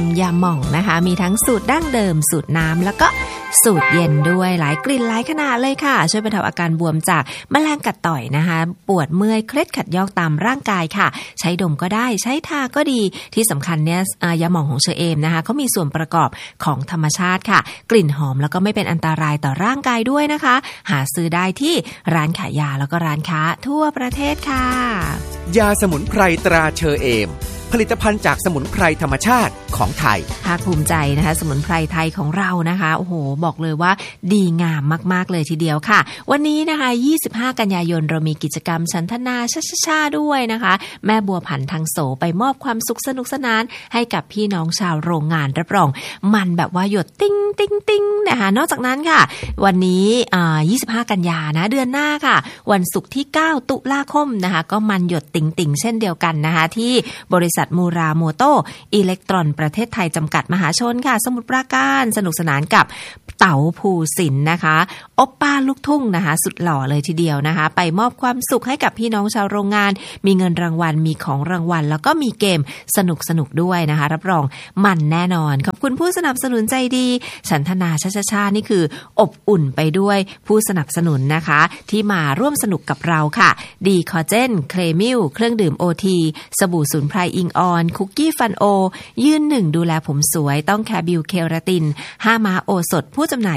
ำยาหม่องนะคะมีทั้งสูตรดั้งเดิมสูตรน้ำแล้วก็สูตรเย็นด้วยหลายกลิ่นหลายขนาดเลยค่ะช่วยบรรเทาอาการบวมจากแมลงกัดต่อยนะคะปวดเมื่อยเคล็ดขัดยอกตามร่างกายค่ะใช้ดมก็ได้ใช้ทาก็ดีที่สำคัญเนี่ยยาหม่องของเชอเอมนะคะเขามีส่วนประกอบของธรรมชาติค่ะกลิ่นหอมแล้วก็ไม่เป็นอันตรายต่อร่างกายด้วยนะคะหาซื้อได้ที่ร้านขายยาแล้วก็ร้านค้าทั่วประเทศค่ะยาสมุนไพรตราเชอเอมผลิตภัณฑ์จากสมุนไพรธรรมชาติของไทยภาคภูมิใจนะคะสมุนไพรไทยของเรานะคะโอ้โหบอกเลยว่าดีงามมากๆเลยทีเดียวค่ะวันนี้นะคะ25กันยายนเรามีกิจกรรมฉันทนาชาด้วยนะคะแม่บัวผันทางโสไปมอบความสุขสนุกสนานให้กับพี่น้องชาวโรงงานรับรองมันแบบว่าหยดติ้งติ้งติ้งนะคะนอกจากนั้นค่ะวันนี้25กันยานะเดือนหน้าค่ะวันศุกร์ที่9ตุลาคมนะคะก็มันหยดติ้งติ้งเช่นเดียวกันนะคะที่บริษัทมูราโมโตอิเล็กตรอนประเทศไทยจำกัดมหาชนค่ะสมุทรปราการสนุกสนานกับเต๋าภูสินนะคะโอปป้าลูกทุ่งนะคะสุดหล่อเลยทีเดียวนะคะไปมอบความสุขให้กับพี่น้องชาวโรงงานมีเงินรางวัลมีของรางวัลแล้วก็มีเกมสนุกด้วยนะคะรับรองมันแน่นอนขอบคุณผู้สนับสนุนใจดีฉันทนาชานี่คืออบอุ่นไปด้วยผู้สนับสนุนนะคะที่มาร่วมสนุกกับเราค่ะดีคอเจนเคลมิลเครื่องดื่มโอทีสบู่สมุนไพรอิงออนคุกกี้ฟันโอยืนหนึ่งดูแลผมสวยต้องแคบิวเคราติน5ม้าโอสถผู้จำหน่าย